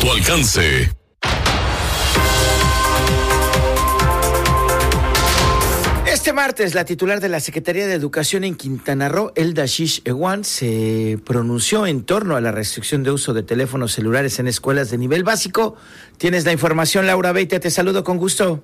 tu alcance. Este martes, la titular de la Secretaría de Educación en Quintana Roo, Elda Shish Ewan, se pronunció en torno a la restricción de uso de teléfonos celulares en escuelas de nivel básico. Tienes la información, Laura Beitia, te saludo con gusto.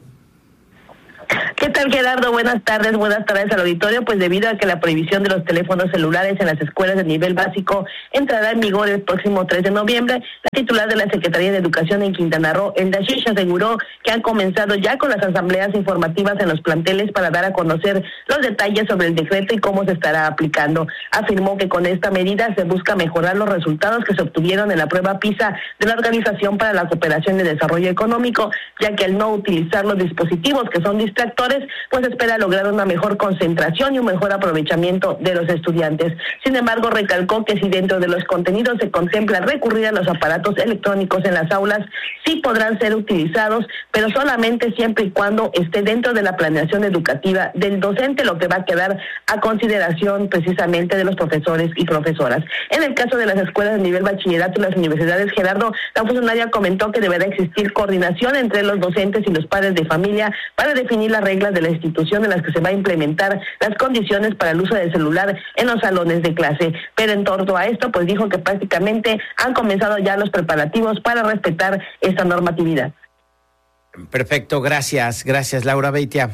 ¿Qué tal, Gerardo? Buenas tardes al auditorio. Pues debido a que la prohibición de los teléfonos celulares en las escuelas de nivel básico entrará en vigor el próximo 3 de noviembre, la titular de la Secretaría de Educación en Quintana Roo, Elda Shish, aseguró que han comenzado ya con las asambleas informativas en los planteles para dar a conocer los detalles sobre el decreto y cómo se estará aplicando. Afirmó que con esta medida se busca mejorar los resultados que se obtuvieron en la prueba PISA de la Organización para la Cooperación y Desarrollo Económico, ya que al no utilizar los dispositivos que son distractores, pues espera lograr una mejor concentración y un mejor aprovechamiento de los estudiantes. Sin embargo, recalcó que si dentro de los contenidos se contempla recurrir a los aparatos electrónicos en las aulas, sí podrán ser utilizados, pero solamente siempre y cuando esté dentro de la planeación educativa del docente, lo que va a quedar a consideración precisamente de los profesores y profesoras. En el caso de las escuelas de nivel bachillerato y las universidades, Gerardo, la funcionaria comentó que deberá existir coordinación entre los docentes y los padres de familia para definir las reglas de la institución en las que se va a implementar las condiciones para el uso del celular en los salones de clase. Pero en torno a esto, pues dijo que prácticamente han comenzado ya los preparativos para respetar esta normatividad. Perfecto, gracias Laura Beitia.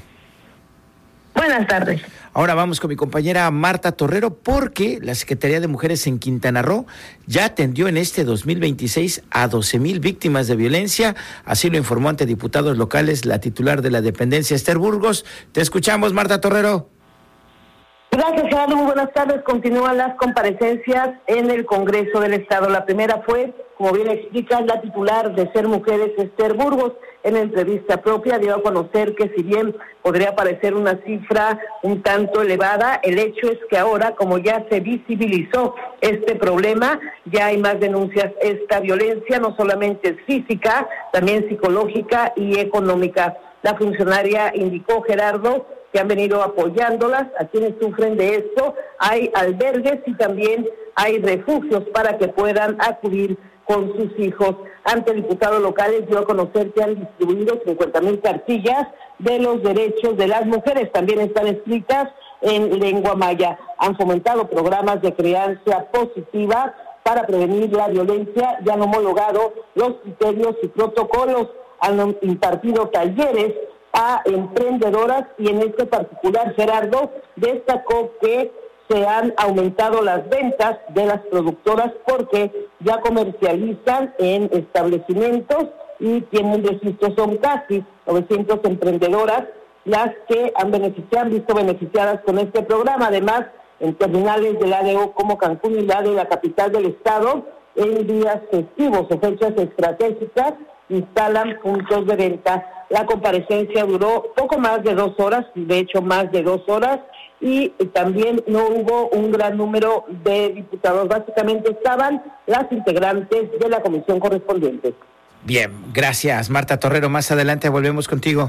Buenas tardes. Ahora vamos con mi compañera Marta Torrero, porque la Secretaría de Mujeres en Quintana Roo ya atendió en este 2026 a 12,000 víctimas de violencia. Así lo informó ante diputados locales la titular de la dependencia, Esther Burgos. Te escuchamos, Marta Torrero. Gracias, Gerardo. Muy buenas tardes. Continúan las comparecencias en el Congreso del Estado. La primera fue, como bien explica la titular de Ser Mujeres, Esther Burgos. En la entrevista propia dio a conocer que si bien podría parecer una cifra un tanto elevada, el hecho es que ahora, como ya se visibilizó este problema, ya hay más denuncias. Esta violencia no solamente es física, también psicológica y económica. La funcionaria indicó, Gerardo, que han venido apoyándolas a quienes sufren de esto. Hay albergues y también hay refugios para que puedan acudir con sus hijos. Ante diputados locales dio a conocer que han distribuido 50,000 cartillas de los derechos de las mujeres. También están escritas en lengua maya. Han fomentado programas de crianza positiva para prevenir la violencia y han homologado los criterios y protocolos. Han impartido talleres a emprendedoras y en este particular, Gerardo, destacó que se han aumentado las ventas de las productoras porque ya comercializan en establecimientos y tienen registro. Son casi 900 emprendedoras las que han visto beneficiadas con este programa. Además, en terminales del ADO como Cancún y la de la capital del estado, en días festivos o fechas estratégicas, instalan puntos de venta. La comparecencia duró poco más de 2 horas, de hecho más de 2 horas, y también no hubo un gran número de diputados. Básicamente estaban las integrantes de la comisión correspondiente. Bien, gracias, Marta Torrero. Más adelante volvemos contigo.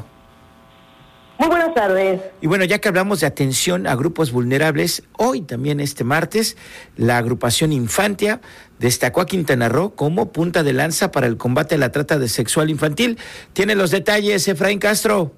Muy buenas tardes. Y bueno, ya que hablamos de atención a grupos vulnerables, hoy también este martes, la agrupación Infantia destacó a Quintana Roo como punta de lanza para el combate a la trata de sexual infantil. Tiene los detalles, Efraín Castro.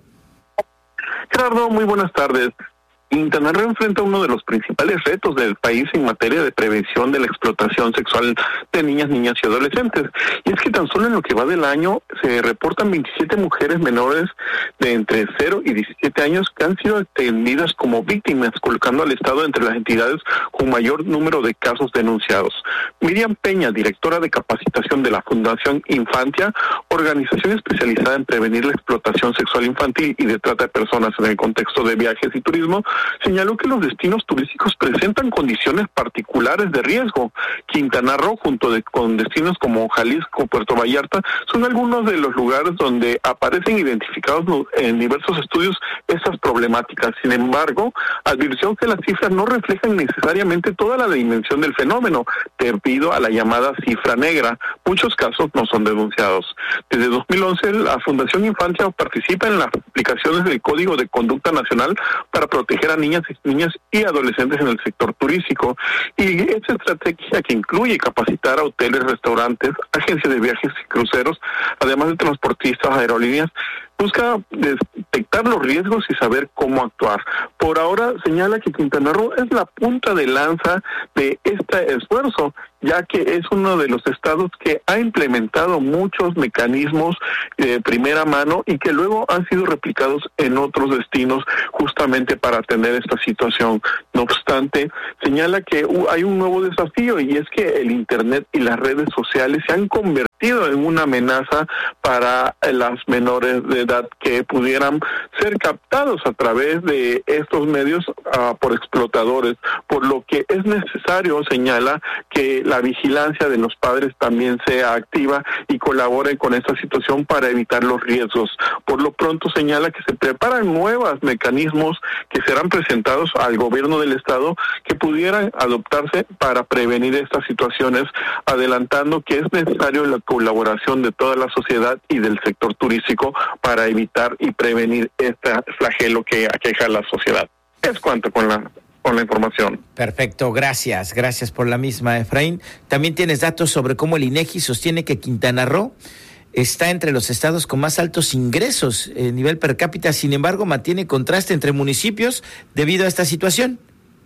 Gerardo, muy buenas tardes. Quintana Roo enfrenta uno de los principales retos del país en materia de prevención de la explotación sexual de niñas y adolescentes. Y es que tan solo en lo que va del año se reportan 27 mujeres menores de entre 0 y 17 años que han sido atendidas como víctimas, colocando al Estado entre las entidades con mayor número de casos denunciados. Miriam Peña, directora de capacitación de la Fundación Infantia, organización especializada en prevenir la explotación sexual infantil y de trata de personas en el contexto de viajes y turismo, señaló que los destinos turísticos presentan condiciones particulares de riesgo. Quintana Roo, con destinos como Jalisco, Puerto Vallarta, son algunos de los lugares donde aparecen identificados en diversos estudios estas problemáticas. Sin embargo, advirtió que las cifras no reflejan necesariamente toda la dimensión del fenómeno, debido a la llamada cifra negra. Muchos casos no son denunciados. Desde 2011, la Fundación Infancia participa en las aplicaciones del Código de Conducta Nacional para proteger a niñas y adolescentes en el sector turístico. Y esta estrategia, que incluye capacitar a hoteles, restaurantes, agencias de viajes y cruceros, además de transportistas, aerolíneas, busca detectar los riesgos y saber cómo actuar. Por ahora señala que Quintana Roo es la punta de lanza de este esfuerzo, ya que es uno de los estados que ha implementado muchos mecanismos de primera mano y que luego han sido replicados en otros destinos justamente para atender esta situación. No obstante, señala que hay un nuevo desafío, y es que el Internet y las redes sociales se han convertido en una amenaza para las menores de edad que pudieran ser captados a través de estos medios por explotadores, por lo que es necesario, señala, que la vigilancia de los padres también sea activa y colabore con esta situación para evitar los riesgos. Por lo pronto señala que se preparan nuevos mecanismos que serán presentados al gobierno del estado que pudieran adoptarse para prevenir estas situaciones, adelantando que es necesario la colaboración de toda la sociedad y del sector turístico para evitar y prevenir este flagelo que aqueja a la sociedad. Es cuanto con la información. Perfecto, gracias por la misma, Efraín. También tienes datos sobre cómo el INEGI sostiene que Quintana Roo está entre los estados con más altos ingresos en nivel per cápita, sin embargo mantiene contraste entre municipios debido a esta situación.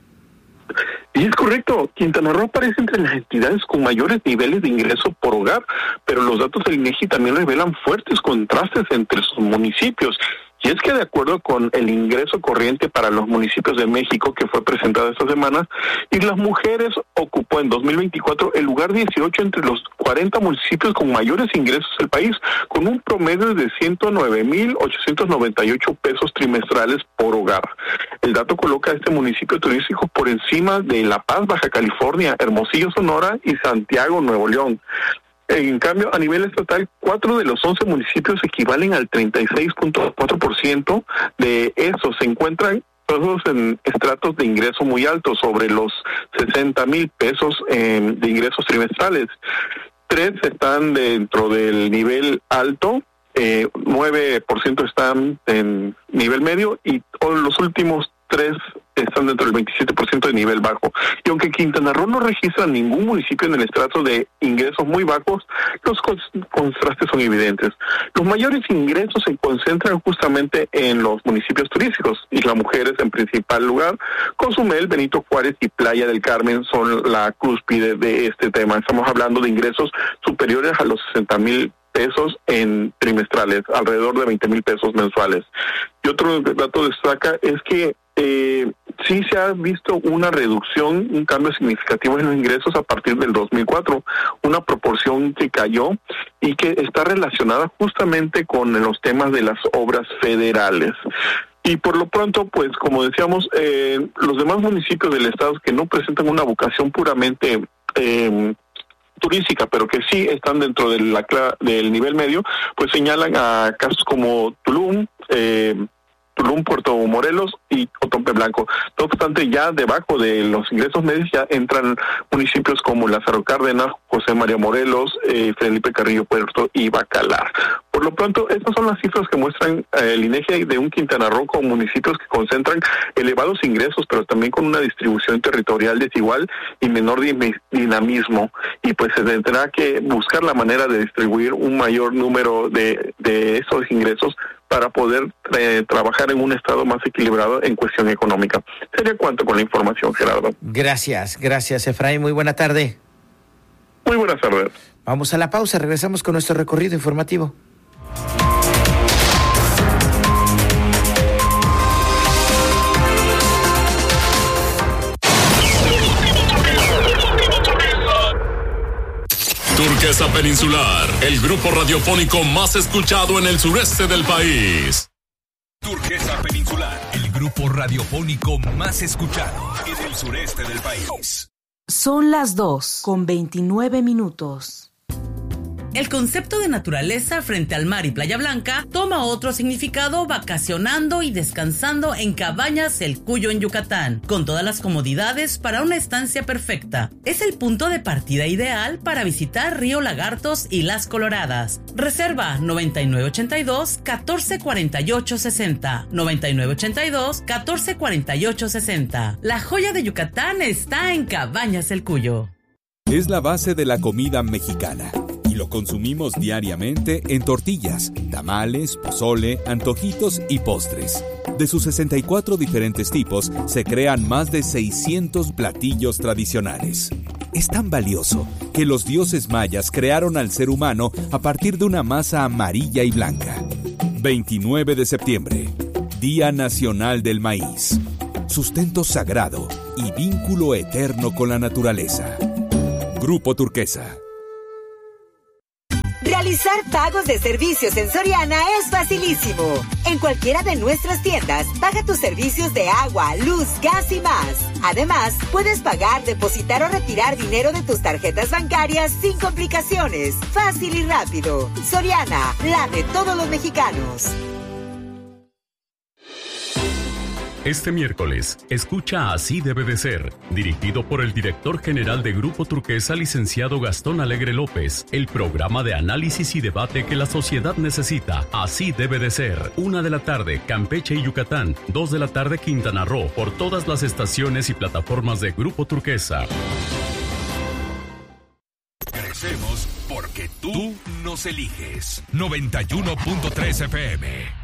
Y es correcto, Quintana Roo aparece entre las entidades con mayores niveles de ingreso por hogar, pero los datos del INEGI también revelan fuertes contrastes entre sus municipios. Y es que de acuerdo con el ingreso corriente para los municipios de México, que fue presentado esta semana, y las mujeres ocupó en 2024 el lugar 18 entre los 40 municipios con mayores ingresos del país, con un promedio de 109,898 pesos trimestrales por hogar. El dato coloca a este municipio turístico por encima de La Paz, Baja California, Hermosillo, Sonora y Santiago, Nuevo León. En cambio, a nivel estatal, 4 de los 11 municipios equivalen al 36.4% de esos. Se encuentran todos en estratos de ingreso muy altos, sobre los 60,000 pesos de ingresos trimestrales. 3 están dentro del nivel alto, 9% están en nivel medio y los últimos 3 están dentro del 27% de nivel bajo. Y aunque Quintana Roo no registra ningún municipio en el estrato de ingresos muy bajos, los contrastes son evidentes. Los mayores ingresos se concentran justamente en los municipios turísticos, y las mujeres en principal lugar. Cozumel, Benito Juárez y Playa del Carmen son la cúspide de este tema. Estamos hablando de ingresos superiores a los 60,000 pesos en trimestrales, alrededor de 20,000 pesos mensuales. Y otro dato destaca es que sí se ha visto una reducción, un cambio significativo en los ingresos a partir del 2004, una proporción que cayó y que está relacionada justamente con los temas de las obras federales. Y por lo pronto, pues como decíamos, los demás municipios del estado que no presentan una vocación puramente turística, pero que sí están dentro de del nivel medio, pues señalan a casos como Tulum, Puerto Morelos y Otompe Blanco. No obstante, ya debajo de los ingresos medios ya entran municipios como Lázaro Cárdenas, José María Morelos, Felipe Carrillo Puerto y Bacalar. Por lo pronto, estas son las cifras que muestran el INEGI de un Quintana Roo con municipios que concentran elevados ingresos, pero también con una distribución territorial desigual y menor dinamismo. Y pues se tendrá que buscar la manera de distribuir un mayor número de esos ingresos para poder trabajar en un estado más equilibrado en cuestión económica. Sería cuanto con la información, Gerardo. Gracias, Efraín. Muy buena tarde. Muy buenas tardes. Vamos a la pausa, regresamos con nuestro recorrido informativo. Turquesa Peninsular, el grupo radiofónico más escuchado en el sureste del país. Turquesa Peninsular, el grupo radiofónico más escuchado en el sureste del país. Son las 2:29. El concepto de naturaleza frente al mar y Playa Blanca toma otro significado vacacionando y descansando en Cabañas El Cuyo en Yucatán, con todas las comodidades para una estancia perfecta. Es el punto de partida ideal para visitar Río Lagartos y Las Coloradas. Reserva 9982-1448-60, 9982-1448-60. La joya de Yucatán está en Cabañas El Cuyo. Es la base de la comida mexicana y lo consumimos diariamente en tortillas, tamales, pozole, antojitos y postres. De sus 64 diferentes tipos, se crean más de 600 platillos tradicionales. Es tan valioso que los dioses mayas crearon al ser humano a partir de una masa amarilla y blanca. 29 de septiembre, Día Nacional del Maíz. Sustento sagrado y vínculo eterno con la naturaleza. Grupo Turquesa. Realizar pagos de servicios en Soriana es facilísimo. En cualquiera de nuestras tiendas, paga tus servicios de agua, luz, gas y más. Además, puedes pagar, depositar o retirar dinero de tus tarjetas bancarias sin complicaciones. Fácil y rápido. Soriana, la de todos los mexicanos. Este miércoles, escucha Así debe de ser, dirigido por el director general de Grupo Turquesa, licenciado Gastón Alegre López, el programa de análisis y debate que la sociedad necesita. Así debe de ser. 1 de la tarde, Campeche y Yucatán. 2 de la tarde, Quintana Roo, por todas las estaciones y plataformas de Grupo Turquesa. Crecemos porque tú nos eliges. 91.3 FM.